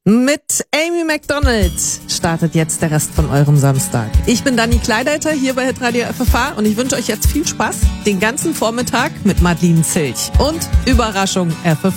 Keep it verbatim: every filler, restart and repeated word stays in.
Mit Amy Macdonald startet jetzt der Rest von eurem Samstag. Ich bin Dani Kleideiter hier bei Hitradio F F H und ich wünsche euch jetzt viel Spaß den ganzen Vormittag mit Madeleine Zilch und Überraschung F F H.